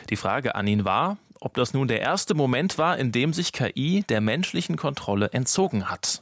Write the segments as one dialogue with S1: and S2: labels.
S1: Die Frage an ihn war, ob das nun der erste Moment war, in dem sich KI der menschlichen Kontrolle entzogen hat.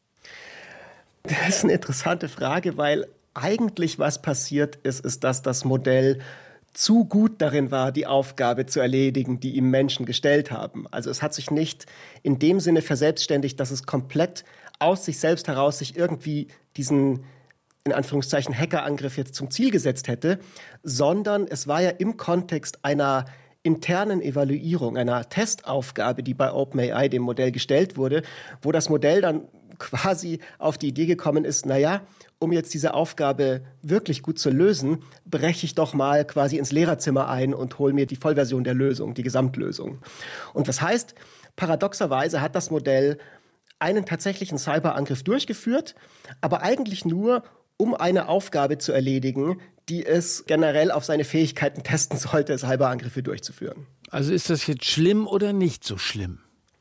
S2: Das ist eine interessante Frage, weil eigentlich was passiert ist, dass das Modell zu gut darin war, die Aufgabe zu erledigen, die ihm Menschen gestellt haben. Also es hat sich nicht in dem Sinne verselbstständigt, dass es komplett aus sich selbst heraus sich irgendwie diesen, in Anführungszeichen, Hackerangriff jetzt zum Ziel gesetzt hätte, sondern es war ja im Kontext einer internen Evaluierung, einer Testaufgabe, die bei OpenAI, dem Modell, gestellt wurde, wo das Modell dann quasi auf die Idee gekommen ist, naja, um jetzt diese Aufgabe wirklich gut zu lösen, breche ich doch mal quasi ins Lehrerzimmer ein und hole mir die Vollversion der Lösung, die Gesamtlösung. Und das heißt, paradoxerweise hat das Modell einen tatsächlichen Cyberangriff durchgeführt, aber eigentlich nur, um eine Aufgabe zu erledigen, die es generell auf seine Fähigkeiten testen sollte, Cyberangriffe durchzuführen.
S3: Also ist das jetzt schlimm oder nicht so schlimm?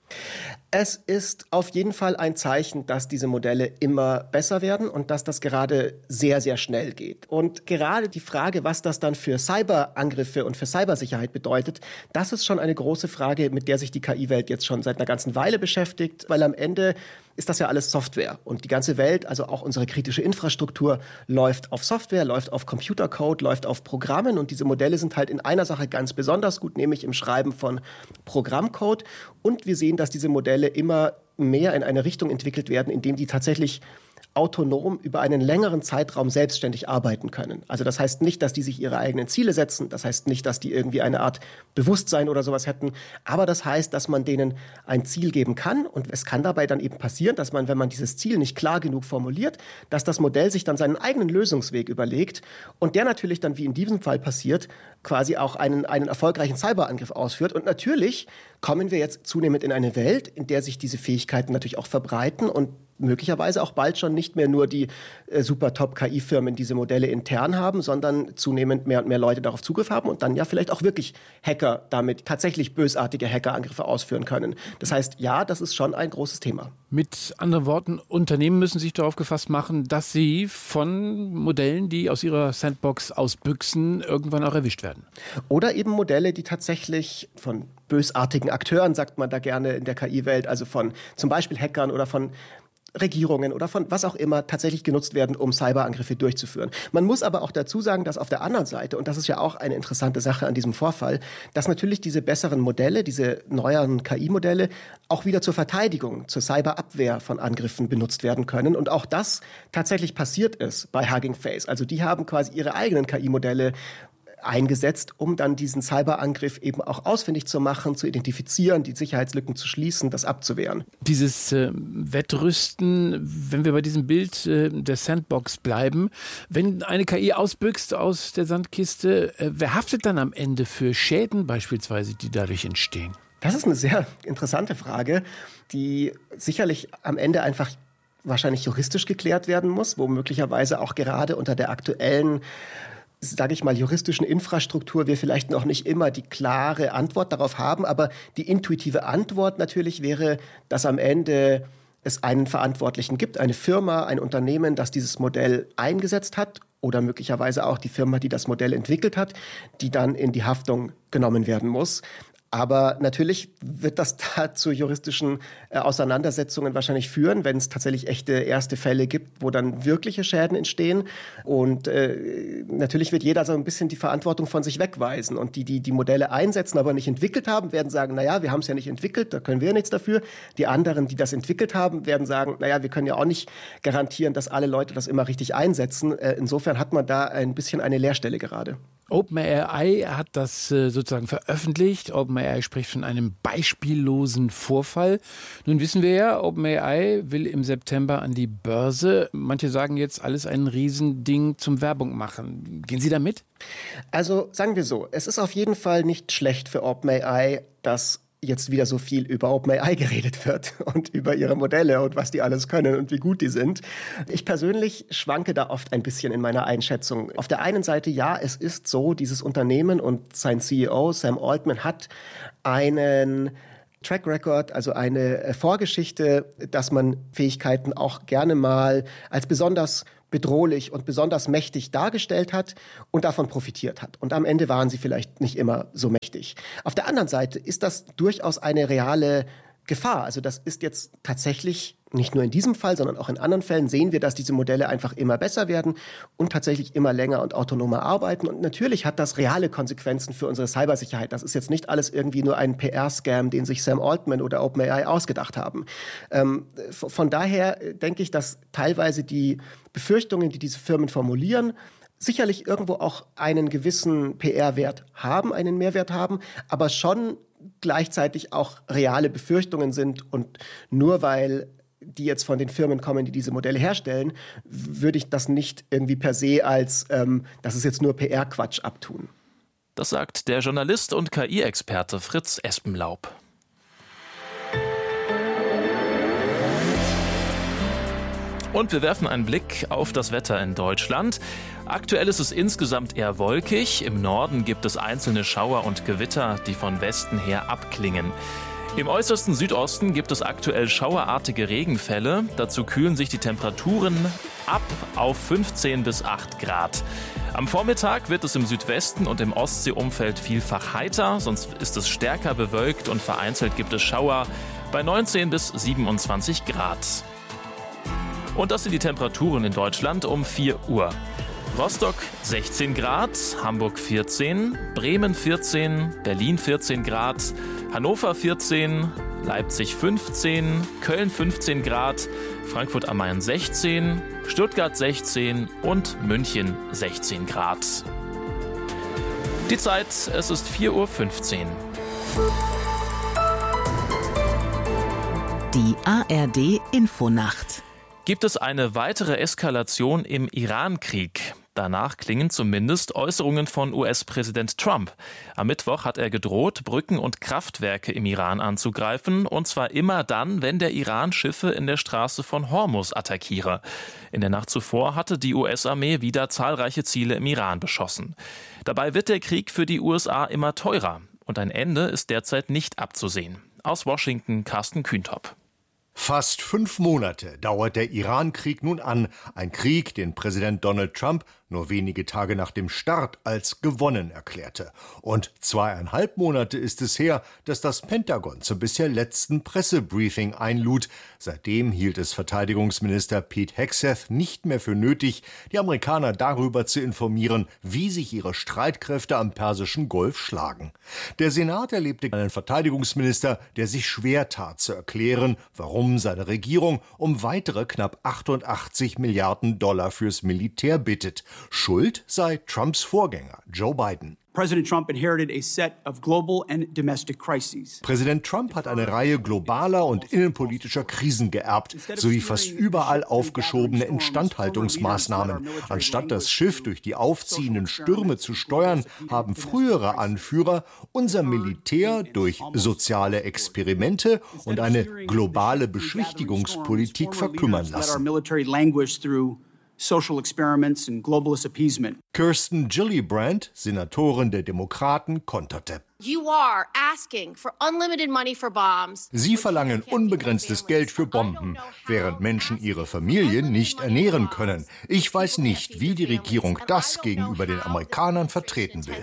S2: Es ist auf jeden Fall ein Zeichen, dass diese Modelle immer besser werden und dass das gerade sehr, sehr schnell geht. Und gerade die Frage, was das dann für Cyberangriffe und für Cybersicherheit bedeutet, das ist schon eine große Frage, mit der sich die KI-Welt jetzt schon seit einer ganzen Weile beschäftigt, weil am Ende ist das ja alles Software. Und die ganze Welt, also auch unsere kritische Infrastruktur, läuft auf Software, läuft auf Computercode, läuft auf Programmen. Und diese Modelle sind halt in einer Sache ganz besonders gut, nämlich im Schreiben von Programmcode. Und wir sehen, dass diese Modelle immer mehr in eine Richtung entwickelt werden, indem die tatsächlich autonom über einen längeren Zeitraum selbstständig arbeiten können. Also das heißt nicht, dass die sich ihre eigenen Ziele setzen, das heißt nicht, dass die irgendwie eine Art Bewusstsein oder sowas hätten, aber das heißt, dass man denen ein Ziel geben kann und es kann dabei dann eben passieren, dass man, wenn man dieses Ziel nicht klar genug formuliert, dass das Modell sich dann seinen eigenen Lösungsweg überlegt und der natürlich dann, wie in diesem Fall passiert, quasi auch einen erfolgreichen Cyberangriff ausführt. Und natürlich kommen wir jetzt zunehmend in eine Welt, in der sich diese Fähigkeiten natürlich auch verbreiten und möglicherweise auch bald schon nicht mehr nur die super Top-KI-Firmen diese Modelle intern haben, sondern zunehmend mehr und mehr Leute darauf Zugriff haben und dann ja vielleicht auch wirklich Hacker damit tatsächlich bösartige Hackerangriffe ausführen können. Das heißt, ja, das ist schon ein großes Thema.
S3: Mit anderen Worten, Unternehmen müssen sich darauf gefasst machen, dass sie von Modellen, die aus ihrer Sandbox ausbüchsen, irgendwann auch erwischt werden.
S2: Oder eben Modelle, die tatsächlich von bösartigen Akteuren, sagt man da gerne in der KI-Welt, also von zum Beispiel Hackern oder von Regierungen oder von was auch immer tatsächlich genutzt werden, um Cyberangriffe durchzuführen. Man muss aber auch dazu sagen, dass auf der anderen Seite, und das ist ja auch eine interessante Sache an diesem Vorfall, dass natürlich diese besseren Modelle, diese neueren KI-Modelle auch wieder zur Verteidigung, zur Cyberabwehr von Angriffen benutzt werden können. Und auch das tatsächlich passiert ist bei Hugging Face. Also die haben quasi ihre eigenen KI-Modelle eingesetzt, um dann diesen Cyberangriff eben auch ausfindig zu machen, zu identifizieren, die Sicherheitslücken zu schließen, das abzuwehren.
S3: Dieses Wettrüsten, wenn wir bei diesem Bild der Sandbox bleiben, wenn eine KI ausbüchst aus der Sandkiste, wer haftet dann am Ende für Schäden beispielsweise, die dadurch entstehen?
S2: Das ist eine sehr interessante Frage, die sicherlich am Ende einfach wahrscheinlich juristisch geklärt werden muss, wo möglicherweise auch gerade unter der aktuellen, sage ich mal, juristischen Infrastruktur wir vielleicht noch nicht immer die klare Antwort darauf haben. Aber die intuitive Antwort natürlich wäre, dass am Ende es einen Verantwortlichen gibt, eine Firma, ein Unternehmen, das dieses Modell eingesetzt hat oder möglicherweise auch die Firma, die das Modell entwickelt hat, die dann in die Haftung genommen werden muss. Aber natürlich wird das da zu juristischen Auseinandersetzungen wahrscheinlich führen, wenn es tatsächlich echte erste Fälle gibt, wo dann wirkliche Schäden entstehen. Und natürlich wird jeder so ein bisschen die Verantwortung von sich wegweisen. Und die Modelle einsetzen, aber nicht entwickelt haben, werden sagen, naja, wir haben es ja nicht entwickelt, da können wir ja nichts dafür. Die anderen, die das entwickelt haben, werden sagen, naja, wir können ja auch nicht garantieren, dass alle Leute das immer richtig einsetzen. Insofern hat man da ein bisschen eine Leerstelle gerade.
S3: OpenAI hat das sozusagen veröffentlicht. OpenAI spricht von einem beispiellosen Vorfall. Nun wissen wir ja, OpenAI will im September an die Börse. Manche sagen jetzt, alles ein Riesending zum Werbung machen. Gehen Sie da mit?
S2: Also sagen wir so, es ist auf jeden Fall nicht schlecht für OpenAI, dass jetzt wieder so viel über OpenAI geredet wird und über ihre Modelle und was die alles können und wie gut die sind. Ich persönlich schwanke da oft ein bisschen in meiner Einschätzung. Auf der einen Seite, ja, es ist so, dieses Unternehmen und sein CEO Sam Altman hat einen Track Record, also eine Vorgeschichte, dass man Fähigkeiten auch gerne mal als besonders bedrohlich und besonders mächtig dargestellt hat und davon profitiert hat. Und am Ende waren sie vielleicht nicht immer so mächtig. Auf der anderen Seite ist das durchaus eine reale Gefahr. Also das ist jetzt tatsächlich nicht nur in diesem Fall, sondern auch in anderen Fällen sehen wir, dass diese Modelle einfach immer besser werden und tatsächlich immer länger und autonomer arbeiten. Und natürlich hat das reale Konsequenzen für unsere Cybersicherheit. Das ist jetzt nicht alles irgendwie nur ein PR-Scam, den sich Sam Altman oder OpenAI ausgedacht haben. Von daher denke ich, dass teilweise die Befürchtungen, die diese Firmen formulieren, sicherlich irgendwo auch einen gewissen PR-Wert haben, einen Mehrwert haben, aber schon gleichzeitig auch reale Befürchtungen sind. Und nur weil die jetzt von den Firmen kommen, die diese Modelle herstellen, würde ich das nicht irgendwie per se als, das ist jetzt nur PR-Quatsch abtun.
S1: Das sagt der Journalist und KI-Experte Fritz Espenlaub. Und wir werfen einen Blick auf das Wetter in Deutschland. Aktuell ist es insgesamt eher wolkig. Im Norden gibt es einzelne Schauer und Gewitter, die von Westen her abklingen. Im äußersten Südosten gibt es aktuell schauerartige Regenfälle. Dazu kühlen sich die Temperaturen ab auf 15 bis 8 Grad. Am Vormittag wird es im Südwesten und im Ostseeumfeld vielfach heiter, sonst ist es stärker bewölkt und vereinzelt gibt es Schauer bei 19 bis 27 Grad. Und das sind die Temperaturen in Deutschland um 4 Uhr. Rostock 16 Grad, Hamburg 14, Bremen 14, Berlin 14 Grad, Hannover 14, Leipzig 15, Köln 15 Grad, Frankfurt am Main 16, Stuttgart 16 und München 16 Grad. Die Zeit, es ist 4:15 Uhr.
S4: Die ARD Infonacht.
S1: Gibt es eine weitere Eskalation im Iran-Krieg? Danach klingen zumindest Äußerungen von US-Präsident Trump. Am Mittwoch hat er gedroht, Brücken und Kraftwerke im Iran anzugreifen, und zwar immer dann, wenn der Iran Schiffe in der Straße von Hormuz attackiere. In der Nacht zuvor hatte die US-Armee wieder zahlreiche Ziele im Iran beschossen. Dabei wird der Krieg für die USA immer teurer und ein Ende ist derzeit nicht abzusehen. Aus Washington Carsten Kühntop.
S5: Fast 5 Monate dauert der Iran-Krieg nun an. Ein Krieg, den Präsident Donald Trump nur wenige Tage nach dem Start als gewonnen erklärte. Und 2,5 Monate ist es her, dass das Pentagon zum bisher letzten Pressebriefing einlud. Seitdem hielt es Verteidigungsminister Pete Hegseth nicht mehr für nötig, die Amerikaner darüber zu informieren, wie sich ihre Streitkräfte am Persischen Golf schlagen. Der Senat erlebte einen Verteidigungsminister, der sich schwer tat zu erklären, warum seine Regierung um weitere knapp 88 Milliarden Dollar fürs Militär bittet. Schuld sei Trumps Vorgänger Joe Biden.
S6: President Trump inherited a set of global and domestic crises.
S5: Präsident Trump hat eine Reihe globaler und innenpolitischer Krisen geerbt, sowie fast überall aufgeschobene Instandhaltungsmaßnahmen. Anstatt das Schiff durch die aufziehenden Stürme zu steuern, haben frühere Anführer unser Militär durch soziale Experimente und eine globale Beschwichtigungspolitik verkümmern lassen.
S6: Social experiments and globalist appeasement.
S5: Kirsten Gillibrand, Senatorin der Demokraten, konterte. Sie verlangen unbegrenztes Geld für Bomben, während Menschen ihre Familien nicht ernähren können. Ich weiß nicht, wie die Regierung das gegenüber den Amerikanern vertreten will.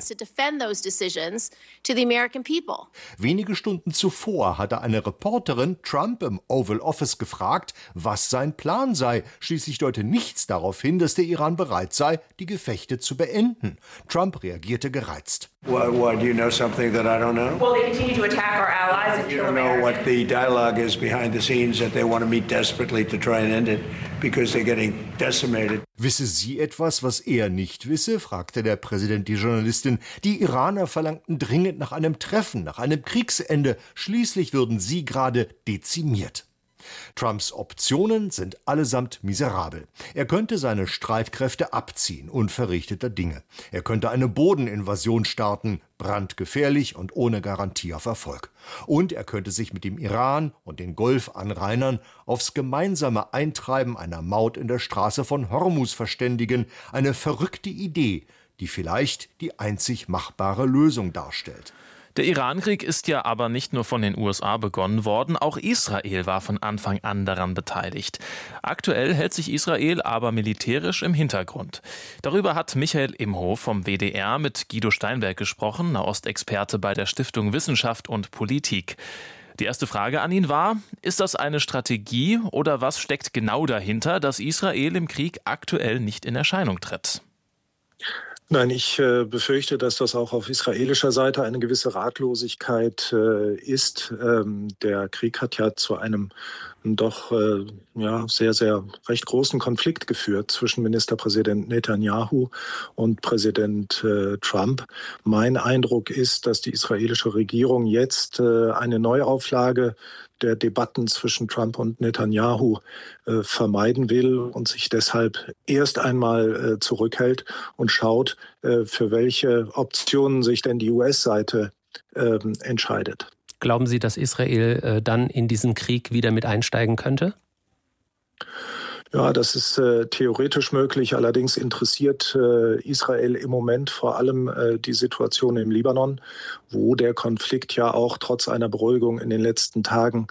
S5: Wenige Stunden zuvor hatte eine Reporterin Trump im Oval Office gefragt, was sein Plan sei. Schließlich deute nichts darauf hin, dass der Iran bereit sei, die Gefechte zu beenden. Trump reagierte gereizt.
S7: Why do you know something that I don't know?
S8: Well, they continue to attack our allies and
S7: You
S8: kill
S7: don't know
S8: Americans.
S7: what the dialogue is behind the scenes, that they want to meet desperately to try and end it because they're getting decimated.
S5: Wisse sie etwas, was er nicht wisse? Fragte der Präsident die Journalistin. Die Iraner verlangten dringend nach einem Treffen, nach einem Kriegsende. Schließlich würden sie gerade dezimiert. Trumps Optionen sind allesamt miserabel. Er könnte seine Streitkräfte abziehen, unverrichteter Dinge. Er könnte eine Bodeninvasion starten, brandgefährlich und ohne Garantie auf Erfolg. Und er könnte sich mit dem Iran und den Golfanrainern aufs gemeinsame Eintreiben einer Maut in der Straße von Hormuz verständigen. Eine verrückte Idee, die vielleicht die einzig machbare Lösung darstellt.
S1: Der Irankrieg ist ja aber nicht nur von den USA begonnen worden, auch Israel war von Anfang an daran beteiligt. Aktuell hält sich Israel aber militärisch im Hintergrund. Darüber hat Michael Imhof vom WDR mit Guido Steinberg gesprochen, Nahostexperte bei der Stiftung Wissenschaft und Politik. Die erste Frage an ihn war, ist das eine Strategie oder was steckt genau dahinter, dass Israel im Krieg aktuell nicht in Erscheinung tritt?
S9: Nein, ich befürchte, dass das auch auf israelischer Seite eine gewisse Ratlosigkeit ist. Der Krieg hat ja zu einem doch sehr, sehr recht großen Konflikt geführt zwischen Ministerpräsident Netanyahu und Präsident Trump. Mein Eindruck ist, dass die israelische Regierung jetzt eine Neuauflage der Debatten zwischen Trump und Netanyahu vermeiden will und sich deshalb erst einmal zurückhält und schaut, für welche Optionen sich denn die US-Seite entscheidet.
S10: Glauben Sie, dass Israel dann in diesen Krieg wieder mit einsteigen könnte?
S9: Ja, das ist theoretisch möglich. Allerdings interessiert Israel im Moment vor allem die Situation im Libanon, wo der Konflikt ja auch trotz einer Beruhigung in den letzten Tagen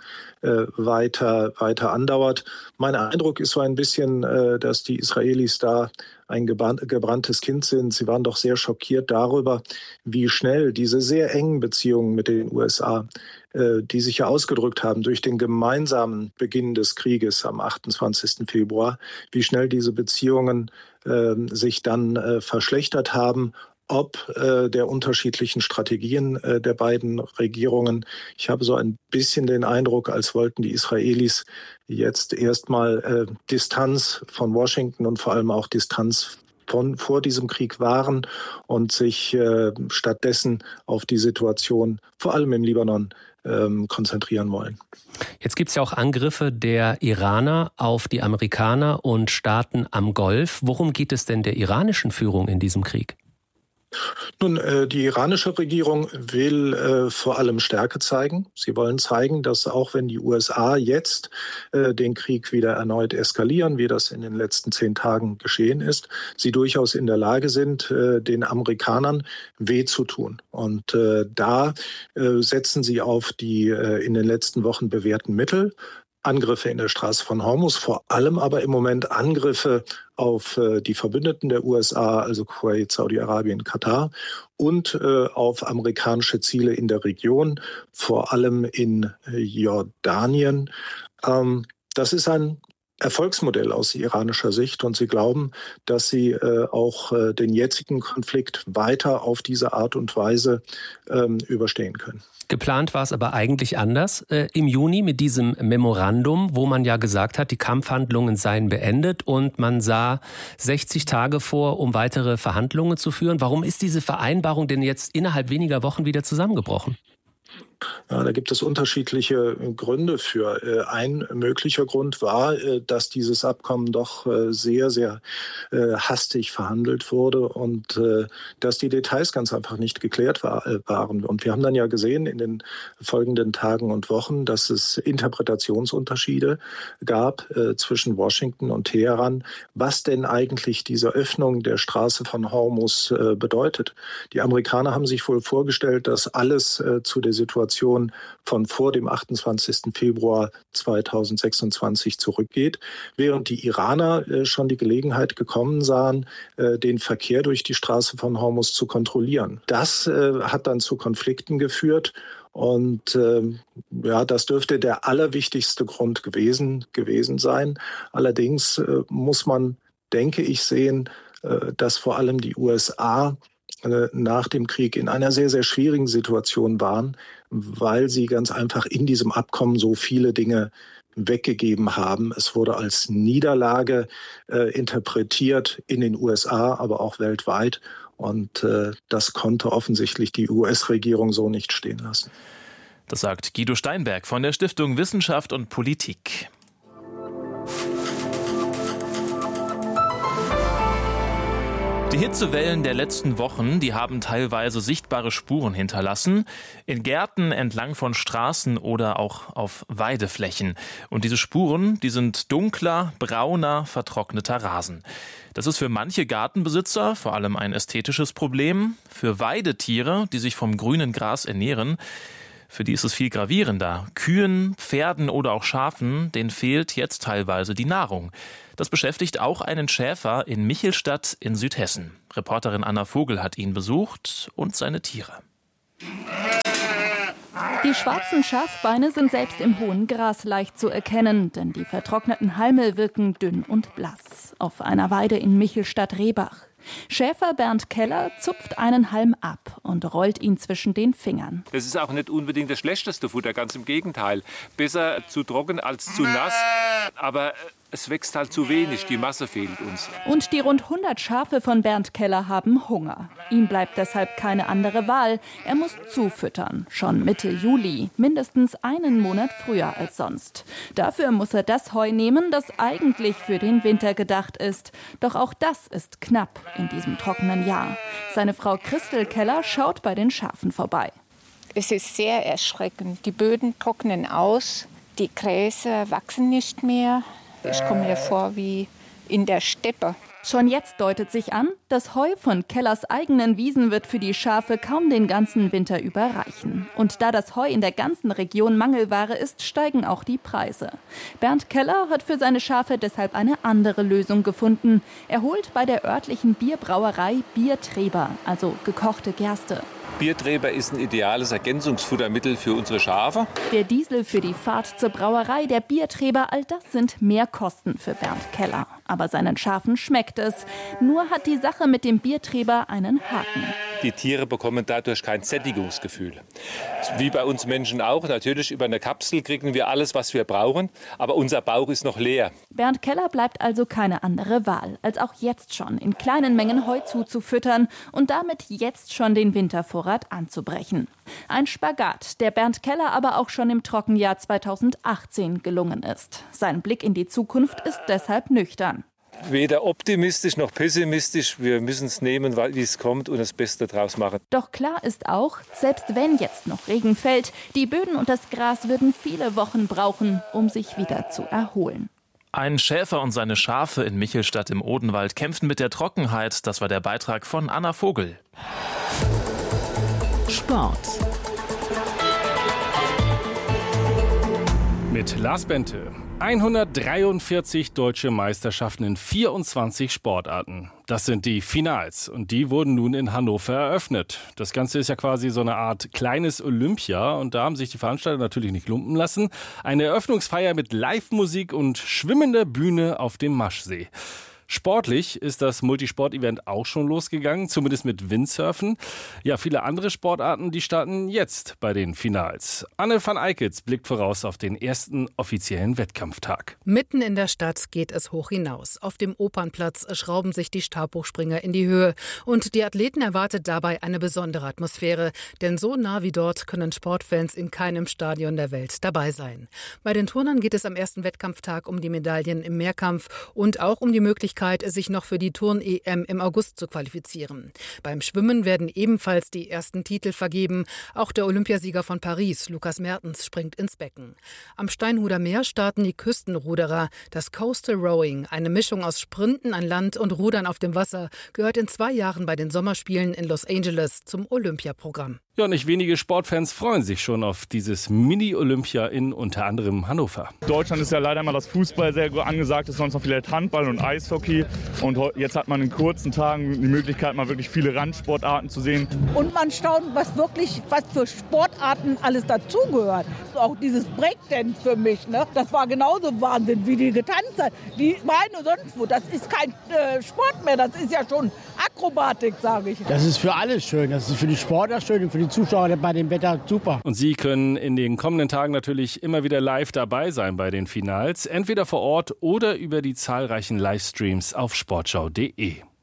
S9: weiter andauert. Mein Eindruck ist so ein bisschen, dass die Israelis da ein gebranntes Kind sind. Sie waren doch sehr schockiert darüber, wie schnell diese sehr engen Beziehungen mit den USA, die sich ja ausgedrückt haben durch den gemeinsamen Beginn des Krieges am 28. Februar, wie schnell diese Beziehungen sich dann verschlechtert haben, ob der unterschiedlichen Strategien der beiden Regierungen. Ich habe so ein bisschen den Eindruck, als wollten die Israelis jetzt erstmal Distanz von Washington und vor allem auch Distanz vor diesem Krieg wahren und sich stattdessen auf die Situation, vor allem im Libanon, konzentrieren wollen.
S10: Jetzt gibt es ja auch Angriffe der Iraner auf die Amerikaner und Staaten am Golf. Worum geht es denn der iranischen Führung in diesem Krieg?
S9: Nun, die iranische Regierung will vor allem Stärke zeigen. Sie wollen zeigen, dass auch wenn die USA jetzt den Krieg wieder erneut eskalieren, wie das in den letzten 10 Tagen geschehen ist, sie durchaus in der Lage sind, den Amerikanern weh zu tun. Und da setzen sie auf die in den letzten Wochen bewährten Mittel. Angriffe in der Straße von Hormuz, vor allem aber im Moment Angriffe auf die Verbündeten der USA, also Kuwait, Saudi-Arabien, Katar und auf amerikanische Ziele in der Region, vor allem in Jordanien. Das ist ein Erfolgsmodell aus iranischer Sicht und sie glauben, dass sie auch den jetzigen Konflikt weiter auf diese Art und Weise überstehen können.
S10: Geplant war es aber eigentlich anders im Juni mit diesem Memorandum, wo man ja gesagt hat, die Kampfhandlungen seien beendet und man sah 60 Tage vor, um weitere Verhandlungen zu führen. Warum ist diese Vereinbarung denn jetzt innerhalb weniger Wochen wieder zusammengebrochen?
S9: Ja, da gibt es unterschiedliche Gründe für. Ein möglicher Grund war, dass dieses Abkommen doch sehr, sehr hastig verhandelt wurde und dass die Details ganz einfach nicht geklärt waren. Und wir haben dann ja gesehen in den folgenden Tagen und Wochen, dass es Interpretationsunterschiede gab zwischen Washington und Teheran, was denn eigentlich diese Öffnung der Straße von Hormuz bedeutet. Die Amerikaner haben sich wohl vorgestellt, dass alles zu der Situation von vor dem 28. Februar 2026 zurückgeht, während die Iraner schon die Gelegenheit gekommen sahen, den Verkehr durch die Straße von Hormuz zu kontrollieren. Das hat dann zu Konflikten geführt. Und das dürfte der allerwichtigste Grund gewesen sein. Allerdings muss man, denke ich, sehen, dass vor allem die USA nach dem Krieg in einer sehr, sehr schwierigen Situation waren, weil sie ganz einfach in diesem Abkommen so viele Dinge weggegeben haben. Es wurde als Niederlage interpretiert in den USA, aber auch weltweit. Und das konnte offensichtlich die US-Regierung so nicht stehen lassen.
S1: Das sagt Guido Steinberg von der Stiftung Wissenschaft und Politik. Die Hitzewellen der letzten Wochen, die haben teilweise sichtbare Spuren hinterlassen. In Gärten, entlang von Straßen oder auch auf Weideflächen. Und diese Spuren, die sind dunkler, brauner, vertrockneter Rasen. Das ist für manche Gartenbesitzer vor allem ein ästhetisches Problem. Für Weidetiere, die sich vom grünen Gras ernähren, für die ist es viel gravierender. Kühen, Pferden oder auch Schafen, denen fehlt jetzt teilweise die Nahrung. Das beschäftigt auch einen Schäfer in Michelstadt in Südhessen. Reporterin Anna Vogel hat ihn besucht und seine Tiere.
S11: Die schwarzen Schafbeine sind selbst im hohen Gras leicht zu erkennen, denn die vertrockneten Halme wirken dünn und blass. Auf einer Weide in Michelstadt-Rehbach. Schäfer Bernd Keller zupft einen Halm ab und rollt ihn zwischen den Fingern.
S12: Das ist auch nicht unbedingt das schlechteste Futter, ganz im Gegenteil. Besser zu trocken als zu nass, aber es wächst halt zu wenig, die Masse fehlt uns.
S11: Und die rund 100 Schafe von Bernd Keller haben Hunger. Ihm bleibt deshalb keine andere Wahl. Er muss zufüttern, schon Mitte Juli, mindestens einen Monat früher als sonst. Dafür muss er das Heu nehmen, das eigentlich für den Winter gedacht ist. Doch auch das ist knapp in diesem trockenen Jahr. Seine Frau Christel Keller schaut bei den Schafen vorbei.
S13: Es ist sehr erschreckend. Die Böden trocknen aus, die Gräser wachsen nicht mehr. Ich komme mir vor wie in der Steppe.
S11: Schon jetzt deutet sich an, das Heu von Kellers eigenen Wiesen wird für die Schafe kaum den ganzen Winter über reichen. Und da das Heu in der ganzen Region Mangelware ist, steigen auch die Preise. Bernd Keller hat für seine Schafe deshalb eine andere Lösung gefunden. Er holt bei der örtlichen Bierbrauerei Biertreber, also gekochte Gerste.
S12: Biertreber ist ein ideales Ergänzungsfuttermittel für unsere Schafe.
S11: Der Diesel für die Fahrt zur Brauerei, der Biertreber, all das sind Mehrkosten für Bernd Keller. Aber seinen Schafen schmeckt es. Nur hat die Sache mit dem Biertreber einen Haken.
S12: Die Tiere bekommen dadurch kein Sättigungsgefühl. Wie bei uns Menschen auch. Natürlich über eine Kapsel kriegen wir alles, was wir brauchen. Aber unser Bauch ist noch leer.
S11: Bernd Keller bleibt also keine andere Wahl, als auch jetzt schon in kleinen Mengen Heu zuzufüttern und damit jetzt schon den Wintervorrat anzubrechen. Ein Spagat, der Bernd Keller aber auch schon im Trockenjahr 2018 gelungen ist. Sein Blick in die Zukunft ist deshalb nüchtern.
S12: Weder optimistisch noch pessimistisch. Wir müssen es nehmen, wie es kommt und das Beste draus machen.
S11: Doch klar ist auch, selbst wenn jetzt noch Regen fällt, die Böden und das Gras würden viele Wochen brauchen, um sich wieder zu erholen.
S1: Ein Schäfer und seine Schafe in Michelstadt im Odenwald kämpfen mit der Trockenheit. Das war der Beitrag von Anna Vogel.
S4: Sport.
S14: Mit Lars Bente. 143 deutsche Meisterschaften in 24 Sportarten. Das sind die Finals und die wurden nun in Hannover eröffnet. Das Ganze ist ja quasi so eine Art kleines Olympia und da haben sich die Veranstalter natürlich nicht lumpen lassen. Eine Eröffnungsfeier mit Live-Musik und schwimmender Bühne auf dem Maschsee. Sportlich ist das Multisport-Event auch schon losgegangen, zumindest mit Windsurfen. Ja, viele andere Sportarten, die starten jetzt bei den Finals. Anne van Eickels blickt voraus auf den ersten offiziellen Wettkampftag.
S15: Mitten in der Stadt geht es hoch hinaus. Auf dem Opernplatz schrauben sich die Stabhochspringer in die Höhe. Und die Athleten erwartet dabei eine besondere Atmosphäre. Denn so nah wie dort können Sportfans in keinem Stadion der Welt dabei sein. Bei den Turnern geht es am ersten Wettkampftag um die Medaillen im Mehrkampf und auch um die Möglichkeit, sich noch für die Turn-EM im August zu qualifizieren. Beim Schwimmen werden ebenfalls die ersten Titel vergeben. Auch der Olympiasieger von Paris, Lukas Mertens, springt ins Becken. Am Steinhuder Meer starten die Küstenruderer. Das Coastal Rowing, eine Mischung aus Sprinten an Land und Rudern auf dem Wasser, gehört in 2 Jahren bei den Sommerspielen in Los Angeles zum Olympiaprogramm.
S14: Ja, nicht wenige Sportfans freuen sich schon auf dieses Mini-Olympia in unter anderem Hannover.
S16: Deutschland ist ja leider immer das Fußball sehr angesagt, ist sonst noch vielleicht Handball und Eishockey. Und jetzt hat man in kurzen Tagen die Möglichkeit, mal wirklich viele Randsportarten zu sehen.
S17: Und man staunt, was für Sportarten alles dazugehört. Auch dieses Breakdance für mich, ne? Das war genauso Wahnsinn, wie die getanzt hat. Die Beine sonst wo, das ist kein Sport mehr, das ist ja schon Akrobatik, sage ich.
S18: Das ist für alles schön, das ist für die Sportler schön und für die Zuschauer bei dem Wetter super.
S14: Und Sie können in den kommenden Tagen natürlich immer wieder live dabei sein bei den Finals, entweder vor Ort oder über die zahlreichen Livestreams auf sportschau.de.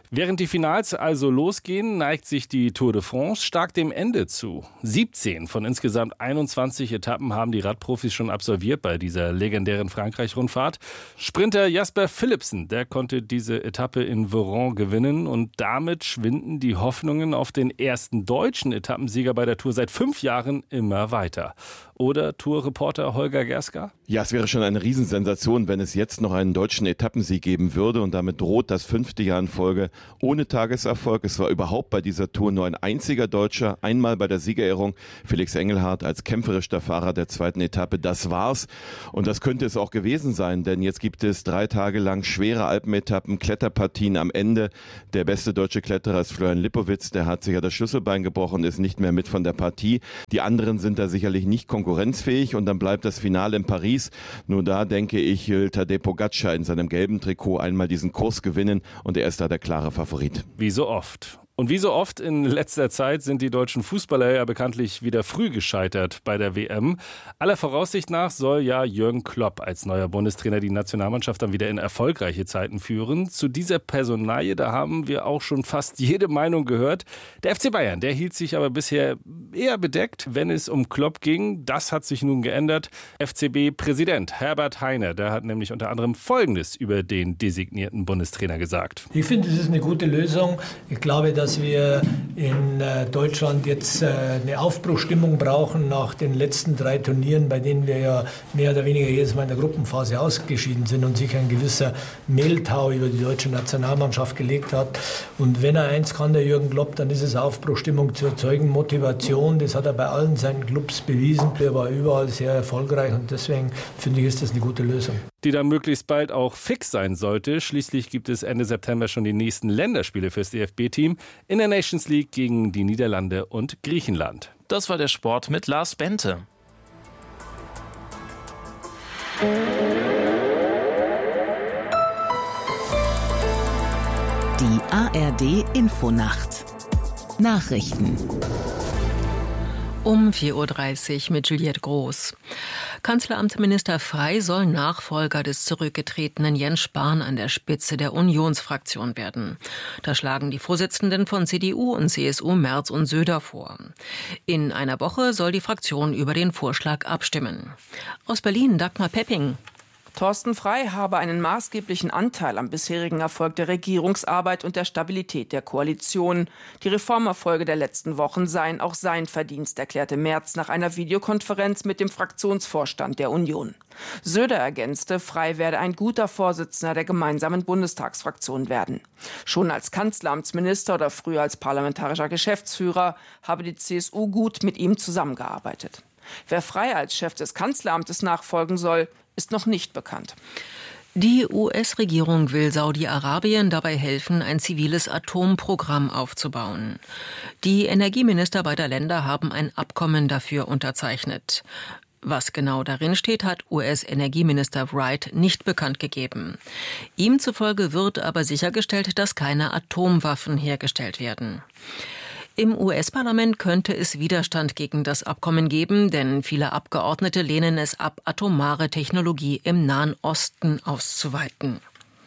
S14: Während die Finals also losgehen, neigt sich die Tour de France stark dem Ende zu. 17 von insgesamt 21 Etappen haben die Radprofis schon absolviert bei dieser legendären Frankreich-Rundfahrt. Sprinter Jasper Philipsen, der konnte diese Etappe in Voiron gewinnen und damit schwinden die Hoffnungen auf den ersten deutschen Etappensieger bei der Tour seit 5 Jahren immer weiter. Oder Tourreporter Holger Gerska?
S19: Ja, es wäre schon eine Riesensensation, wenn es jetzt noch einen deutschen Etappensieg geben würde. Und damit droht das 5. Jahr in Folge ohne Tageserfolg. Es war überhaupt bei dieser Tour nur ein einziger Deutscher. Einmal bei der Siegerehrung Felix Engelhardt als kämpferischer Fahrer der 2. Etappe. Das war's. Und das könnte es auch gewesen sein, denn jetzt gibt es 3 Tage lang schwere Alpenetappen, Kletterpartien am Ende. Der beste deutsche Kletterer ist Florian Lippowitz. Der hat sich ja das Schlüsselbein gebrochen, ist nicht mehr mit von der Partie. Die anderen sind da sicherlich nicht konkurrenzfähig und dann bleibt das Finale in Paris. Nur da, denke ich, will Tadej Pogačar in seinem gelben Trikot einmal diesen Kurs gewinnen und er ist da der klare Favorit.
S14: Wie so oft. Und wie so oft in letzter Zeit sind die deutschen Fußballer ja bekanntlich wieder früh gescheitert bei der WM. Aller Voraussicht nach soll ja Jürgen Klopp als neuer Bundestrainer die Nationalmannschaft dann wieder in erfolgreiche Zeiten führen. Zu dieser Personalie, da haben wir auch schon fast jede Meinung gehört. Der FC Bayern, der hielt sich aber bisher eher bedeckt, wenn es um Klopp ging. Das hat sich nun geändert. FCB-Präsident Herbert Hainer, der hat nämlich unter anderem Folgendes über den designierten Bundestrainer gesagt.
S20: Ich finde, es ist eine gute Lösung. Ich glaube, dass wir in Deutschland jetzt eine Aufbruchstimmung brauchen nach den letzten 3 Turnieren, bei denen wir ja mehr oder weniger jedes Mal in der Gruppenphase ausgeschieden sind und sich ein gewisser Mehltau über die deutsche Nationalmannschaft gelegt hat. Und wenn er eins kann, der Jürgen Klopp, dann ist es Aufbruchstimmung zu erzeugen, Motivation. Das hat er bei allen seinen Clubs bewiesen. Er war überall sehr erfolgreich und deswegen finde ich, ist das eine gute Lösung.
S14: Die dann möglichst bald auch fix sein sollte. Schließlich gibt es Ende September schon die nächsten Länderspiele fürs DFB-Team in der Nations League gegen die Niederlande und Griechenland.
S1: Das war der Sport mit Lars Bente.
S4: Die ARD-Infonacht. Nachrichten.
S21: Um 4.30 Uhr mit Juliette Groß. Kanzleramtsminister Frey soll Nachfolger des zurückgetretenen Jens Spahn an der Spitze der Unionsfraktion werden. Da schlagen die Vorsitzenden von CDU und CSU Merz und Söder vor. In einer Woche soll die Fraktion über den Vorschlag abstimmen. Aus Berlin Dagmar Pepping.
S22: Thorsten Frey habe einen maßgeblichen Anteil am bisherigen Erfolg der Regierungsarbeit und der Stabilität der Koalition. Die Reformerfolge der letzten Wochen seien auch sein Verdienst, erklärte Merz nach einer Videokonferenz mit dem Fraktionsvorstand der Union. Söder ergänzte, Frey werde ein guter Vorsitzender der gemeinsamen Bundestagsfraktion werden. Schon als Kanzleramtsminister oder früher als parlamentarischer Geschäftsführer habe die CSU gut mit ihm zusammengearbeitet. Wer Frey als Chef des Kanzleramtes nachfolgen soll, ist noch nicht bekannt.
S21: Die US-Regierung will Saudi-Arabien dabei helfen, ein ziviles Atomprogramm aufzubauen. Die Energieminister beider Länder haben ein Abkommen dafür unterzeichnet. Was genau darin steht, hat US-Energieminister Wright nicht bekannt gegeben. Ihm zufolge wird aber sichergestellt, dass keine Atomwaffen hergestellt werden. Im US-Parlament könnte es Widerstand gegen das Abkommen geben, denn viele Abgeordnete lehnen es ab, atomare Technologie im Nahen Osten auszuweiten.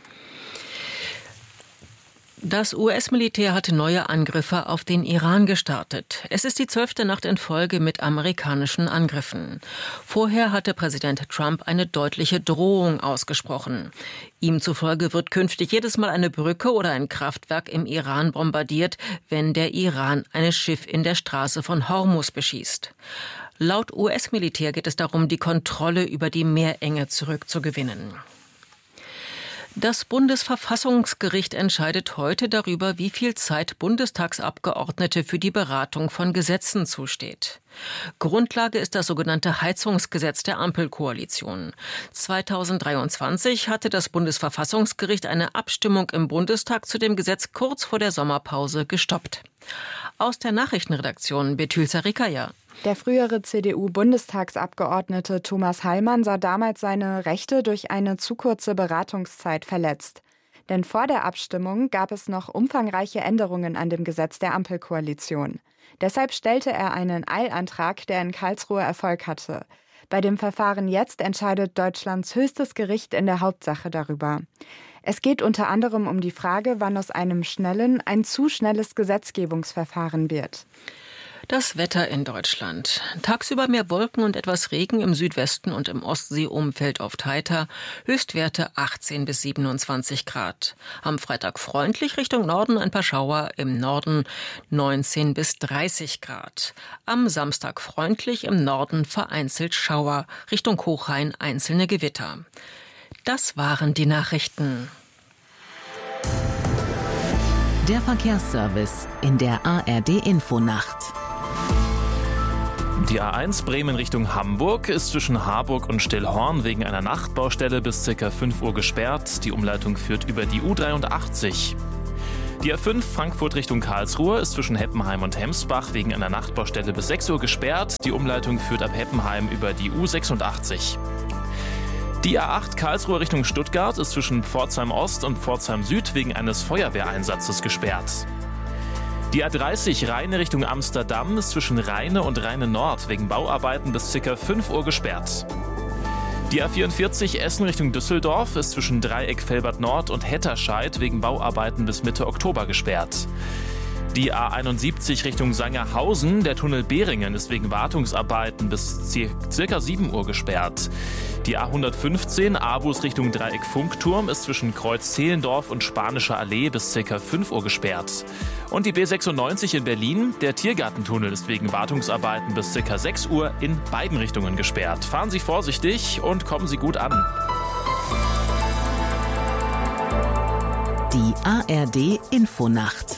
S21: Das US-Militär hatte neue Angriffe auf den Iran gestartet. Es ist die 12. Nacht in Folge mit amerikanischen Angriffen. Vorher hatte Präsident Trump eine deutliche Drohung ausgesprochen. Ihm zufolge wird künftig jedes Mal eine Brücke oder ein Kraftwerk im Iran bombardiert, wenn der Iran ein Schiff in der Straße von Hormuz beschießt. Laut US-Militär geht es darum, die Kontrolle über die Meerenge zurückzugewinnen. Das Bundesverfassungsgericht entscheidet heute darüber, wie viel Zeit Bundestagsabgeordnete für die Beratung von Gesetzen zusteht. Grundlage ist das sogenannte Heizungsgesetz der Ampelkoalition. 2023 hatte das Bundesverfassungsgericht eine Abstimmung im Bundestag zu dem Gesetz kurz vor der Sommerpause gestoppt. Aus der Nachrichtenredaktion Betül Sarikaya.
S23: Der frühere CDU-Bundestagsabgeordnete Thomas Heilmann sah damals seine Rechte durch eine zu kurze Beratungszeit verletzt. Denn vor der Abstimmung gab es noch umfangreiche Änderungen an dem Gesetz der Ampelkoalition. Deshalb stellte er einen Eilantrag, der in Karlsruhe Erfolg hatte. Bei dem Verfahren jetzt entscheidet Deutschlands höchstes Gericht in der Hauptsache darüber. Es geht unter anderem um die Frage, wann aus einem schnellen ein zu schnelles Gesetzgebungsverfahren wird.
S21: Das Wetter in Deutschland. Tagsüber mehr Wolken und etwas Regen im Südwesten und im Ostseeumfeld oft heiter. Höchstwerte 18 bis 27 Grad. Am Freitag freundlich Richtung Norden ein paar Schauer, im Norden 19 bis 30 Grad. Am Samstag freundlich, im Norden vereinzelt Schauer, Richtung Hochrhein einzelne Gewitter. Das waren die Nachrichten.
S4: Der Verkehrsservice in der ARD-Infonacht.
S1: Die A1 Bremen Richtung Hamburg ist zwischen Harburg und Stillhorn wegen einer Nachtbaustelle bis ca. 5 Uhr gesperrt. Die Umleitung führt über die U83. Die A5 Frankfurt Richtung Karlsruhe ist zwischen Heppenheim und Hemsbach wegen einer Nachtbaustelle bis 6 Uhr gesperrt. Die Umleitung führt ab Heppenheim über die U86. Die A8 Karlsruhe Richtung Stuttgart ist zwischen Pforzheim Ost und Pforzheim Süd wegen eines Feuerwehreinsatzes gesperrt. Die A30 Rheine Richtung Amsterdam ist zwischen Rheine und Rheine Nord wegen Bauarbeiten bis ca. 5 Uhr gesperrt. Die A44 Essen Richtung Düsseldorf ist zwischen Dreieck Velbert Nord und Hetterscheid wegen Bauarbeiten bis Mitte Oktober gesperrt. Die A71 Richtung Sangerhausen, der Tunnel Beringen, ist wegen Wartungsarbeiten bis ca. 7 Uhr gesperrt. Die A115 Aarhus Richtung Dreieck Funkturm ist zwischen Kreuz Zehlendorf und Spanischer Allee bis ca. 5 Uhr gesperrt. Und die B96 in Berlin, der Tiergartentunnel, ist wegen Wartungsarbeiten bis ca. 6 Uhr in beiden Richtungen gesperrt. Fahren Sie vorsichtig und kommen Sie gut an.
S4: Die ARD-Infonacht.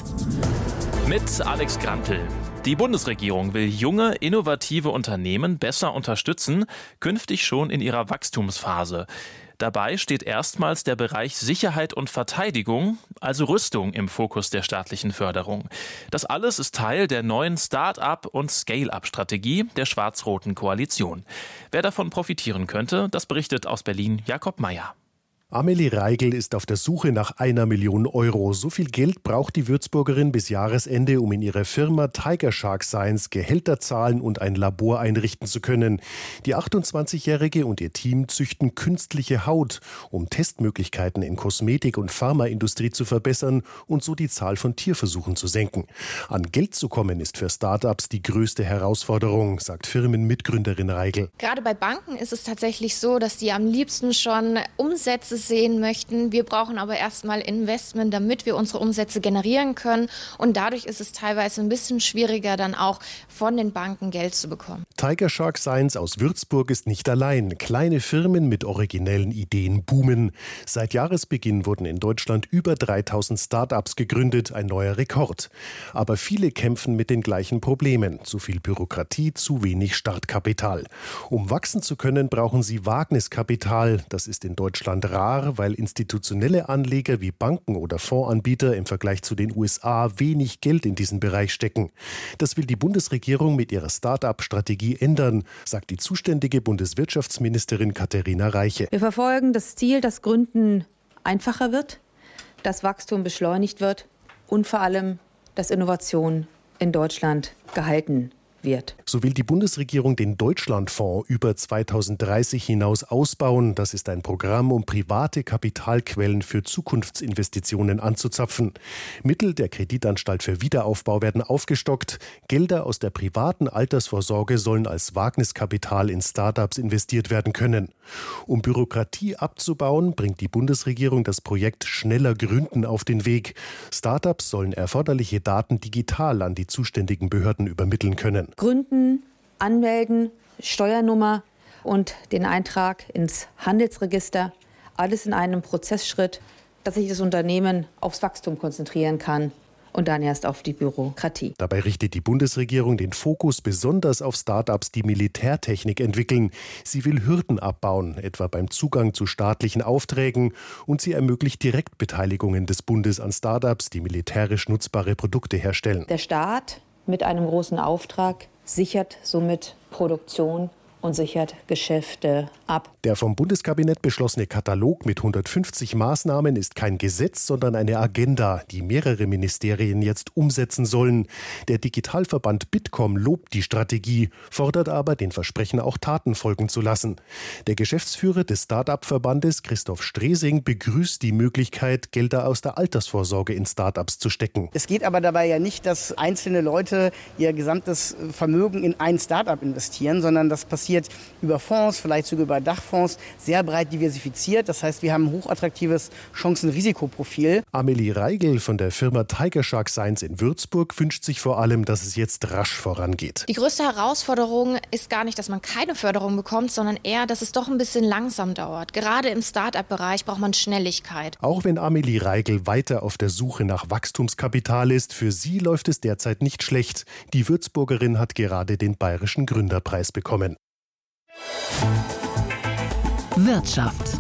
S1: Mit Alex Grantl. Die Bundesregierung will junge, innovative Unternehmen besser unterstützen, künftig schon in ihrer Wachstumsphase. Dabei steht erstmals der Bereich Sicherheit und Verteidigung, also Rüstung, im Fokus der staatlichen Förderung. Das alles ist Teil der neuen Start-up- und Scale-up-Strategie der schwarz-roten Koalition. Wer davon profitieren könnte, das berichtet aus Berlin Jakob Meyer.
S2: Amelie Reigl ist auf der Suche nach 1 Million Euro. So viel Geld braucht die Würzburgerin bis Jahresende, um in ihrer Firma Tiger Shark Science Gehälter zahlen und ein Labor einrichten zu können. Die 28-Jährige und ihr Team züchten künstliche Haut, um Testmöglichkeiten in Kosmetik- und Pharmaindustrie zu verbessern und so die Zahl von Tierversuchen zu senken. An Geld zu kommen ist für Start-ups die größte Herausforderung, sagt Firmenmitgründerin Reigl.
S3: Gerade bei Banken ist es tatsächlich so, dass die am liebsten schon Umsätze sehen möchten. Wir brauchen aber erstmal Investment, damit wir unsere Umsätze generieren können. Und dadurch ist es teilweise ein bisschen schwieriger, dann auch von den Banken Geld zu bekommen.
S2: Tiger Shark Science aus Würzburg ist nicht allein. Kleine Firmen mit originellen Ideen boomen. Seit Jahresbeginn wurden in Deutschland über 3000 Start-ups gegründet, ein neuer Rekord. Aber viele kämpfen mit den gleichen Problemen. Zu viel Bürokratie, zu wenig Startkapital. Um wachsen zu können, brauchen sie Wagniskapital. Das ist in Deutschland rar, weil institutionelle Anleger wie Banken oder Fondsanbieter im Vergleich zu den USA wenig Geld in diesen Bereich stecken. Das will die Bundesregierung mit ihrer Start-up-Strategie ändern, sagt die zuständige Bundeswirtschaftsministerin Katharina Reiche.
S6: Wir verfolgen das Ziel, dass Gründen einfacher wird, dass Wachstum beschleunigt wird und vor allem, dass Innovation in Deutschland gehalten wird.
S2: So will die Bundesregierung den Deutschlandfonds über 2030 hinaus ausbauen. Das ist ein Programm, um private Kapitalquellen für Zukunftsinvestitionen anzuzapfen. Mittel der Kreditanstalt für Wiederaufbau werden aufgestockt. Gelder aus der privaten Altersvorsorge sollen als Wagniskapital in Start-ups investiert werden können. Um Bürokratie abzubauen, bringt die Bundesregierung das Projekt Schneller Gründen auf den Weg. Start-ups sollen erforderliche Daten digital an die zuständigen Behörden übermitteln können.
S6: Gründen, anmelden, Steuernummer und den Eintrag ins Handelsregister. Alles in einem Prozessschritt, dass sich das Unternehmen aufs Wachstum konzentrieren kann und dann erst auf die Bürokratie.
S2: Dabei richtet die Bundesregierung den Fokus besonders auf Start-ups, die Militärtechnik entwickeln. Sie will Hürden abbauen, etwa beim Zugang zu staatlichen Aufträgen, und sie ermöglicht Direktbeteiligungen des Bundes an Start-ups, die militärisch nutzbare Produkte herstellen.
S6: Der Staat mit einem großen Auftrag sichert somit Produktion und sichert Geschäfte ab.
S2: Der vom Bundeskabinett beschlossene Katalog mit 150 Maßnahmen ist kein Gesetz, sondern eine Agenda, die mehrere Ministerien jetzt umsetzen sollen. Der Digitalverband Bitkom lobt die Strategie, fordert aber, den Versprechen auch Taten folgen zu lassen. Der Geschäftsführer des Start-up-Verbandes, Christoph Stresing, begrüßt die Möglichkeit, Gelder aus der Altersvorsorge in Start-ups zu stecken.
S5: Es geht aber dabei ja nicht, dass einzelne Leute ihr gesamtes Vermögen in ein Start-up investieren, sondern das passiert über Fonds, vielleicht sogar über Dachfonds, sehr breit diversifiziert. Das heißt, wir haben ein hochattraktives Chancen-Risikoprofil.
S2: Amelie Reigel von der Firma Tiger Shark Science in Würzburg wünscht sich vor allem, dass es jetzt rasch vorangeht.
S3: Die größte Herausforderung ist gar nicht, dass man keine Förderung bekommt, sondern eher, dass es doch ein bisschen langsam dauert. Gerade im Start-up-Bereich braucht man Schnelligkeit.
S2: Auch wenn Amelie Reigel weiter auf der Suche nach Wachstumskapital ist, für sie läuft es derzeit nicht schlecht. Die Würzburgerin hat gerade den Bayerischen Gründerpreis bekommen.
S4: Wirtschaft.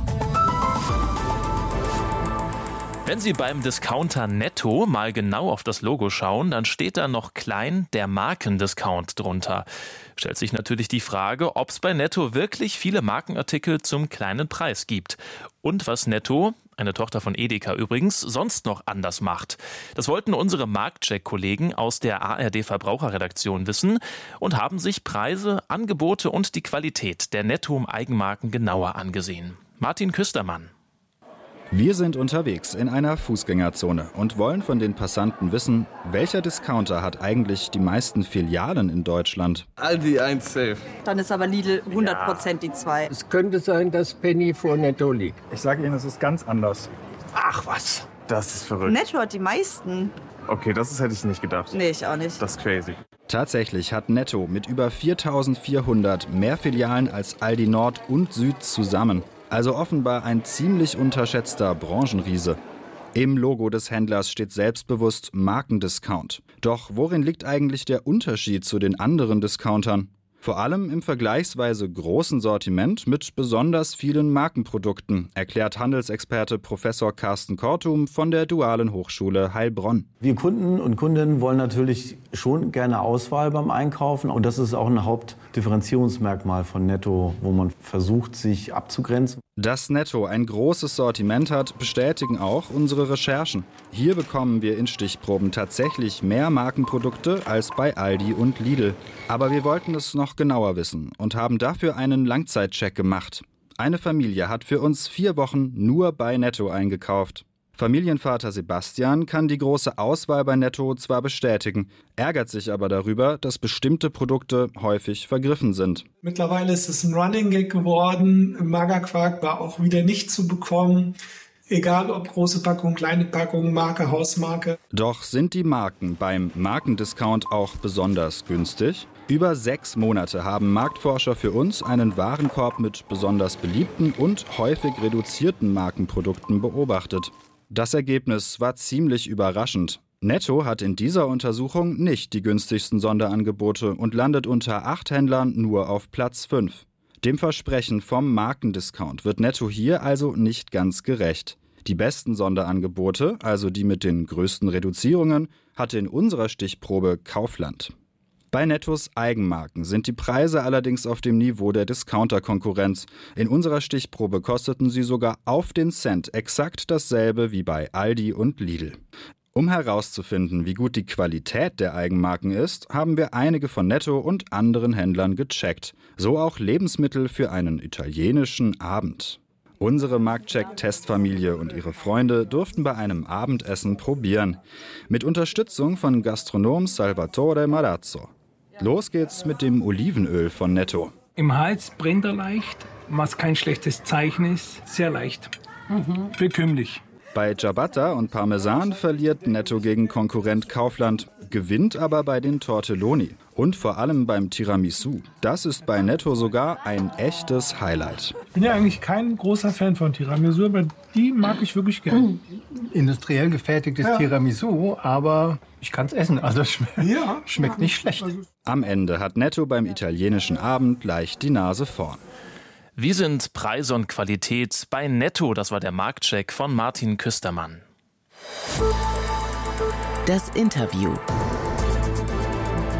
S1: Wenn Sie beim Discounter Netto mal genau auf das Logo schauen, dann steht da noch klein der Markendiscount drunter. Stellt sich natürlich die Frage, ob es bei Netto wirklich viele Markenartikel zum kleinen Preis gibt. Und was Netto, eine Tochter von Edeka übrigens, sonst noch anders macht. Das wollten unsere Marktcheck-Kollegen aus der ARD-Verbraucherredaktion wissen und haben sich Preise, Angebote und die Qualität der Netto-Eigenmarken genauer angesehen. Martin Küstermann.
S7: Wir sind unterwegs in einer Fußgängerzone und wollen von den Passanten wissen, welcher Discounter hat eigentlich die meisten Filialen in Deutschland.
S8: Aldi 1 safe.
S24: Dann ist aber Lidl 100% die 2.
S25: Es könnte sein, dass Penny vor Netto liegt.
S26: Ich sage Ihnen, es ist ganz anders.
S25: Ach was.
S26: Das ist verrückt.
S24: Netto hat die meisten.
S26: Okay, das hätte ich nicht gedacht.
S24: Nee, ich auch nicht.
S26: Das ist crazy.
S7: Tatsächlich hat Netto mit über 4.400 mehr Filialen als Aldi Nord und Süd zusammen. Also offenbar ein ziemlich unterschätzter Branchenriese. Im Logo des Händlers steht selbstbewusst Markendiscount. Doch worin liegt eigentlich der Unterschied zu den anderen Discountern? Vor allem im vergleichsweise großen Sortiment mit besonders vielen Markenprodukten, erklärt Handelsexperte Professor Carsten Kortum von der Dualen Hochschule Heilbronn.
S27: Wir Kunden und Kundinnen wollen natürlich schon gerne Auswahl beim Einkaufen. Und das ist auch ein Hauptdifferenzierungsmerkmal von Netto, wo man versucht, sich abzugrenzen.
S7: Dass Netto ein großes Sortiment hat, bestätigen auch unsere Recherchen. Hier bekommen wir in Stichproben tatsächlich mehr Markenprodukte als bei Aldi und Lidl. Aber wir wollten es noch genauer wissen und haben dafür einen Langzeitcheck gemacht. Eine Familie hat für uns 4 Wochen nur bei Netto eingekauft. Familienvater Sebastian kann die große Auswahl bei Netto zwar bestätigen, ärgert sich aber darüber, dass bestimmte Produkte häufig vergriffen sind.
S28: Mittlerweile ist es ein Running Gag geworden. Magerquark war auch wieder nicht zu bekommen. Egal ob große Packung, kleine Packung, Marke, Hausmarke.
S7: Doch sind die Marken beim Markendiscount auch besonders günstig? Über 6 Monate haben Marktforscher für uns einen Warenkorb mit besonders beliebten und häufig reduzierten Markenprodukten beobachtet. Das Ergebnis war ziemlich überraschend. Netto hat in dieser Untersuchung nicht die günstigsten Sonderangebote und landet unter 8 Händlern nur auf Platz 5. Dem Versprechen vom Markendiscount wird Netto hier also nicht ganz gerecht. Die besten Sonderangebote, also die mit den größten Reduzierungen, hatte in unserer Stichprobe Kaufland. Bei Nettos Eigenmarken sind die Preise allerdings auf dem Niveau der Discounter-Konkurrenz. In unserer Stichprobe kosteten sie sogar auf den Cent exakt dasselbe wie bei Aldi und Lidl. Um herauszufinden, wie gut die Qualität der Eigenmarken ist, haben wir einige von Netto und anderen Händlern gecheckt. So auch Lebensmittel für einen italienischen Abend. Unsere Marktcheck-Testfamilie und ihre Freunde durften bei einem Abendessen probieren. Mit Unterstützung von Gastronom Salvatore Marazzo. Los geht's mit dem Olivenöl von Netto.
S28: Im Hals brennt er leicht, was kein schlechtes Zeichen ist. Sehr leicht. Bekömmlich.
S7: Bei Ciabatta und Parmesan verliert Netto gegen Konkurrent Kaufland, gewinnt aber bei den Tortelloni. Und vor allem beim Tiramisu. Das ist bei Netto sogar ein echtes Highlight.
S28: Ich bin ja eigentlich kein großer Fan von Tiramisu, aber die mag ich wirklich gerne.
S25: Industriell gefertigtes Tiramisu, aber ich kann es essen. Also schmeckt nicht schlecht.
S7: Am Ende hat Netto beim italienischen Abend leicht die Nase vorn.
S1: Wie sind Preise und Qualität bei Netto? Das war der Marktcheck von Martin Küstermann.
S4: Das Interview.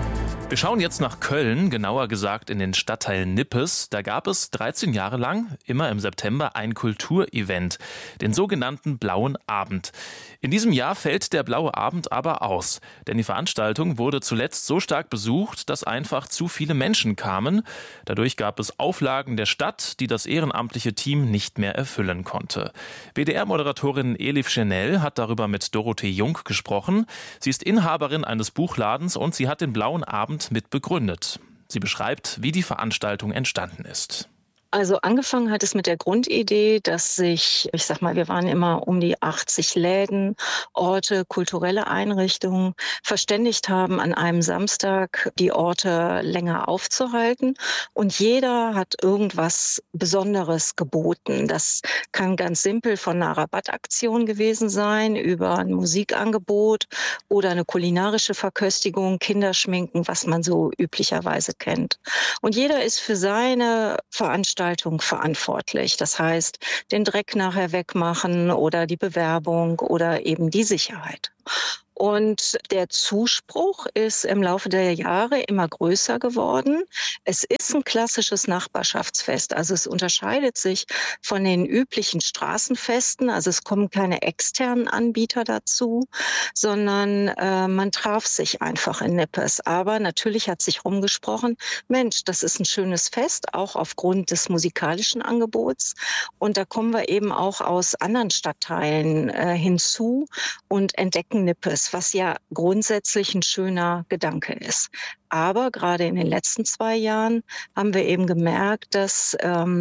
S1: Wir schauen jetzt nach Köln, genauer gesagt in den Stadtteil Nippes. Da gab es 13 Jahre lang, immer im September, ein Kulturevent, den sogenannten Blauen Abend. In diesem Jahr fällt der Blaue Abend aber aus, denn die Veranstaltung wurde zuletzt so stark besucht, dass einfach zu viele Menschen kamen. Dadurch gab es Auflagen der Stadt, die das ehrenamtliche Team nicht mehr erfüllen konnte. WDR-Moderatorin Elif Schenell hat darüber mit Dorothee Jung gesprochen. Sie ist Inhaberin eines Buchladens und sie hat den Blauen Abend mit begründet. Sie beschreibt, wie die Veranstaltung entstanden ist.
S8: Also angefangen hat es mit der Grundidee, dass wir waren immer um die 80 Läden, Orte, kulturelle Einrichtungen verständigt haben, an einem Samstag die Orte länger aufzuhalten. Und jeder hat irgendwas Besonderes geboten. Das kann ganz simpel von einer Rabattaktion gewesen sein, über ein Musikangebot oder eine kulinarische Verköstigung, Kinderschminken, was man so üblicherweise kennt. Und jeder ist für seine Veranstaltung verantwortlich. Das heißt, den Dreck nachher wegmachen oder die Bewerbung oder eben die Sicherheit. Und der Zuspruch ist im Laufe der Jahre immer größer geworden. Es ist ein klassisches Nachbarschaftsfest. Also es unterscheidet sich von den üblichen Straßenfesten. Also es kommen keine externen Anbieter dazu, sondern man traf sich einfach in Nippes. Aber natürlich hat sich rumgesprochen, Mensch, das ist ein schönes Fest, auch aufgrund des musikalischen Angebots. Und da kommen wir eben auch aus anderen Stadtteilen hinzu und entdecken Nippes, was ja grundsätzlich ein schöner Gedanke ist. Aber gerade in den letzten 2 Jahren haben wir eben gemerkt, dass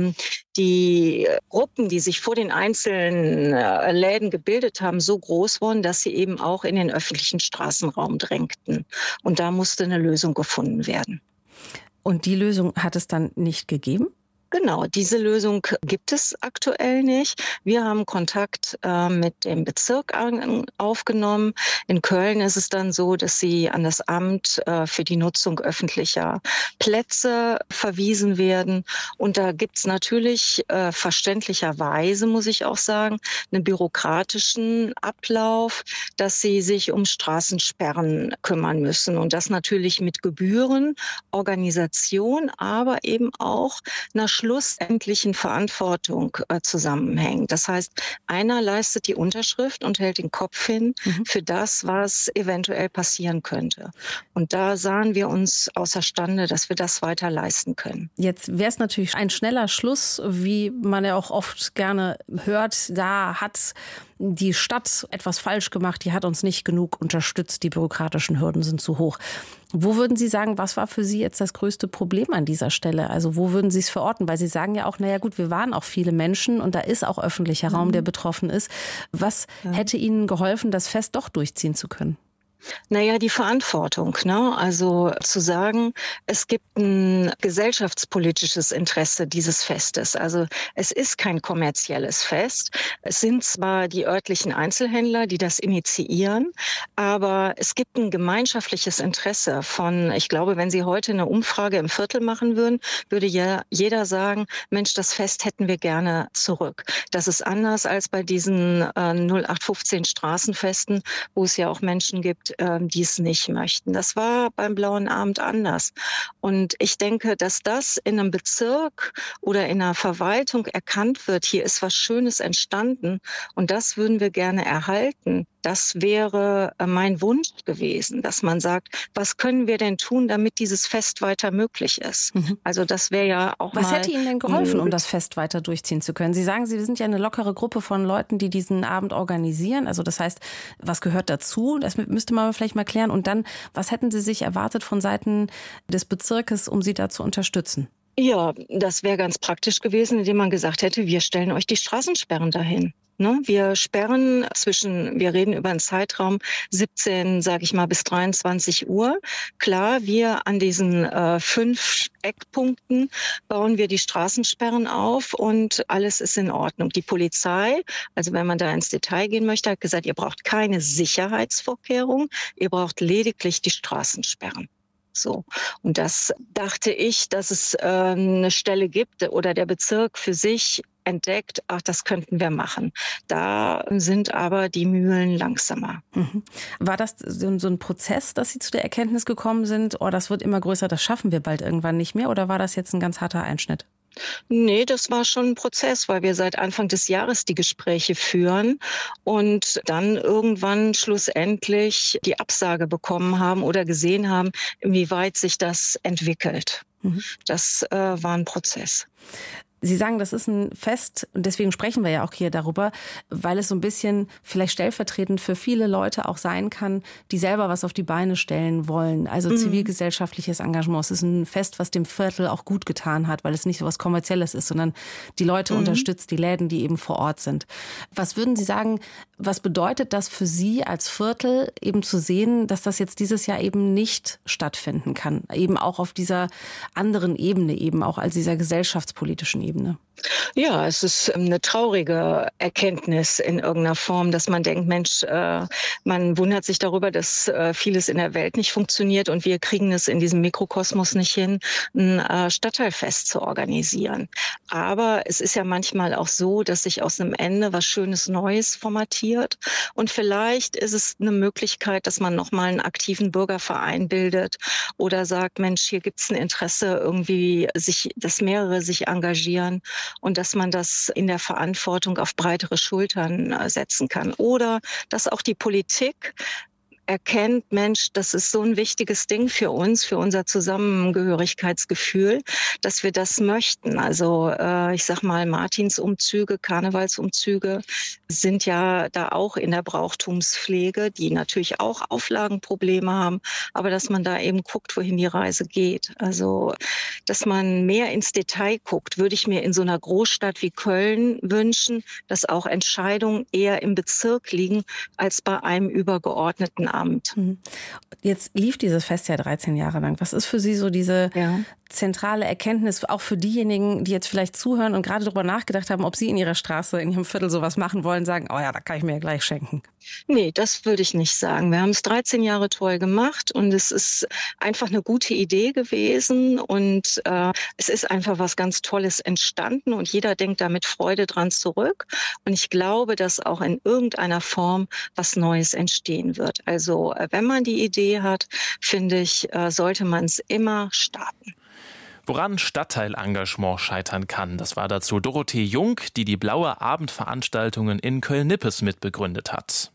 S8: die Gruppen, die sich vor den einzelnen Läden gebildet haben, so groß wurden, dass sie eben auch in den öffentlichen Straßenraum drängten. Und da musste eine Lösung gefunden werden.
S9: Und die Lösung hat es dann nicht gegeben?
S8: Genau, diese Lösung gibt es aktuell nicht. Wir haben Kontakt mit dem Bezirk aufgenommen. In Köln ist es dann so, dass sie an das Amt für die Nutzung öffentlicher Plätze verwiesen werden. Und da gibt es natürlich verständlicherweise, muss ich auch sagen, einen bürokratischen Ablauf, dass sie sich um Straßensperren kümmern müssen. Und das natürlich mit Gebühren, Organisation, aber eben auch einer schlussendlichen Verantwortung zusammenhängt. Das heißt, einer leistet die Unterschrift und hält den Kopf hin für das, was eventuell passieren könnte. Und da sahen wir uns außerstande, dass wir das weiter leisten können.
S9: Jetzt wäre es natürlich ein schneller Schluss, wie man ja auch oft gerne hört. Da hat die Stadt etwas falsch gemacht, die hat uns nicht genug unterstützt, die bürokratischen Hürden sind zu hoch. Wo würden Sie sagen, was war für Sie jetzt das größte Problem an dieser Stelle? Also wo würden Sie es verorten? Weil Sie sagen ja auch, naja gut, wir waren auch viele Menschen und da ist auch öffentlicher Raum, der betroffen ist. Was hätte Ihnen geholfen, das Fest doch durchziehen zu können?
S8: Naja, die Verantwortung, ne? Also zu sagen, es gibt ein gesellschaftspolitisches Interesse dieses Festes. Also es ist kein kommerzielles Fest. Es sind zwar die örtlichen Einzelhändler, die das initiieren, aber es gibt ein gemeinschaftliches Interesse von, ich glaube, wenn Sie heute eine Umfrage im Viertel machen würden, würde ja jeder sagen, Mensch, das Fest hätten wir gerne zurück. Das ist anders als bei diesen 0815 Straßenfesten, wo es ja auch Menschen gibt, die es nicht möchten. Das war beim Blauen Abend anders. Und ich denke, dass das in einem Bezirk oder in einer Verwaltung erkannt wird, hier ist was Schönes entstanden und das würden wir gerne erhalten. Das wäre mein Wunsch gewesen, dass man sagt, was können wir denn tun, damit dieses Fest weiter möglich ist? Also das wäre ja auch
S9: Was hätte Ihnen denn geholfen, um das Fest weiter durchziehen zu können? Sie sagen, Sie sind ja eine lockere Gruppe von Leuten, die diesen Abend organisieren. Also das heißt, was gehört dazu? Das müsste man vielleicht mal klären. Und dann, was hätten Sie sich erwartet von Seiten des Bezirkes, um Sie da zu unterstützen?
S8: Ja, das wäre ganz praktisch gewesen, indem man gesagt hätte, wir stellen euch die Straßensperren dahin. Ne? Wir sperren wir reden über einen Zeitraum 17, sage ich mal, bis 23 Uhr. Klar, wir an diesen 5 Eckpunkten bauen wir die Straßensperren auf und alles ist in Ordnung. Die Polizei, also wenn man da ins Detail gehen möchte, hat gesagt, ihr braucht keine Sicherheitsvorkehrungen, ihr braucht lediglich die Straßensperren. So. Und das dachte ich, dass es eine Stelle gibt oder der Bezirk für sich entdeckt, ach, das könnten wir machen. Da sind aber die Mühlen langsamer.
S9: War das so ein Prozess, dass Sie zu der Erkenntnis gekommen sind, oh, das wird immer größer, das schaffen wir bald irgendwann nicht mehr? Oder war das jetzt ein ganz harter Einschnitt?
S8: Nee, das war schon ein Prozess, weil wir seit Anfang des Jahres die Gespräche führen und dann irgendwann schlussendlich die Absage bekommen haben oder gesehen haben, inwieweit sich das entwickelt. Das war ein Prozess.
S9: Sie sagen, das ist ein Fest und deswegen sprechen wir ja auch hier darüber, weil es so ein bisschen vielleicht stellvertretend für viele Leute auch sein kann, die selber was auf die Beine stellen wollen. Also zivilgesellschaftliches Engagement. Es ist ein Fest, was dem Viertel auch gut getan hat, weil es nicht so was Kommerzielles ist, sondern die Leute unterstützt, die Läden, die eben vor Ort sind. Was würden Sie sagen, was bedeutet das für Sie als Viertel, eben zu sehen, dass das jetzt dieses Jahr eben nicht stattfinden kann? Eben auch auf dieser anderen Ebene, eben auch als dieser gesellschaftspolitischen Ebene.
S8: Ja, es ist eine traurige Erkenntnis in irgendeiner Form, dass man denkt, Mensch, man wundert sich darüber, dass vieles in der Welt nicht funktioniert und wir kriegen es in diesem Mikrokosmos nicht hin, ein Stadtteilfest zu organisieren. Aber es ist ja manchmal auch so, dass sich aus einem Ende was Schönes Neues formatiert und vielleicht ist es eine Möglichkeit, dass man nochmal einen aktiven Bürgerverein bildet oder sagt, Mensch, hier gibt es ein Interesse irgendwie, dass mehrere sich engagieren und dass man das in der Verantwortung auf breitere Schultern setzen kann. Oder dass auch die Politik erkennt, Mensch, das ist so ein wichtiges Ding für uns, für unser Zusammengehörigkeitsgefühl, dass wir das möchten. Also ich sag mal, Martinsumzüge, Karnevalsumzüge sind ja da auch in der Brauchtumspflege, die natürlich auch Auflagenprobleme haben, aber dass man da eben guckt, wohin die Reise geht. Also, dass man mehr ins Detail guckt, würde ich mir in so einer Großstadt wie Köln wünschen, dass auch Entscheidungen eher im Bezirk liegen als bei einem übergeordneten Amt.
S9: Jetzt lief dieses Fest ja 13 Jahre lang. Was ist für Sie so diese zentrale Erkenntnis, auch für diejenigen, die jetzt vielleicht zuhören und gerade darüber nachgedacht haben, ob sie in ihrer Straße, in ihrem Viertel sowas machen wollen, sagen, oh ja, da kann ich mir ja gleich schenken?
S8: Nee, das würde ich nicht sagen. Wir haben es 13 Jahre toll gemacht und es ist einfach eine gute Idee gewesen und es ist einfach was ganz Tolles entstanden und jeder denkt da mit Freude dran zurück. Und ich glaube, dass auch in irgendeiner Form was Neues entstehen wird. Also wenn man die Idee hat, finde ich, sollte man es immer starten.
S1: Woran Stadtteilengagement scheitern kann, das war dazu Dorothee Jung, die Blaue Abendveranstaltungen in Köln-Nippes mitbegründet hat.